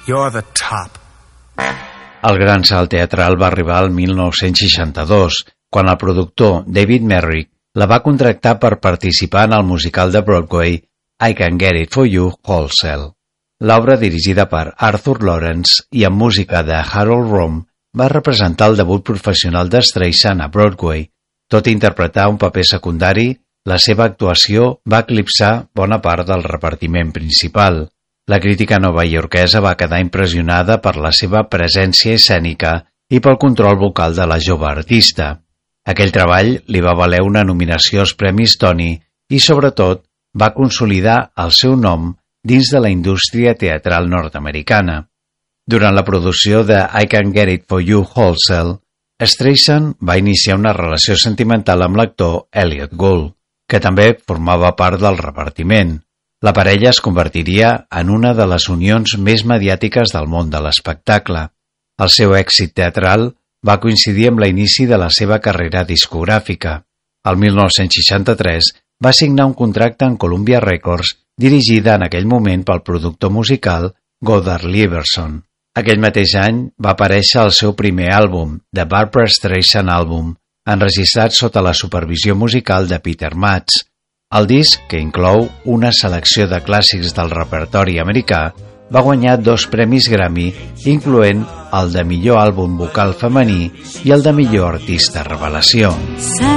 You're the top. El gran salt teatral va arribar al 1962, quan el productor David Merrick la va contractar per participar en el musical de Broadway I Can Get It For You Wholesale. L'obra, dirigida per Arthur Lawrence i amb música de Harold Rom, va representar el debut professional de Streisand a Broadway. Tot i interpretar un paper secundari, la seva actuació va eclipsar bona part del repartiment principal. La crítica novaiorquesa va quedar impressionada per la seva presència escènica i pel control vocal de la jove artista. Aquell treball li va valer una nominació als Premis Tony i, sobretot, va consolidar el seu nom dins de la indústria teatral nord-americana. Durant la producció de I Can Get It For You Wholesale, Streisand va iniciar una relació sentimental amb l'actor Elliot Gould, que també formava part del repartiment. La parella es convertiria en una de les unions més mediàtiques del món de l'espectacle. El seu èxit teatral va coincidir amb l'inici de la seva carrera discogràfica. El 1963 va signar un contracte amb Columbia Records, dirigida en aquell moment pel productor musical Goddard Lieberson. Aquell mateix any va aparèixer el seu primer àlbum, The Barbra Streisand Album, enregistrat sota la supervisió musical de Peter Matz. El disc, que inclou una selecció de clàssics del repertori americà, va guanyar 2 premis Grammy, incloent el de millor àlbum vocal femení i el de millor artista revelació.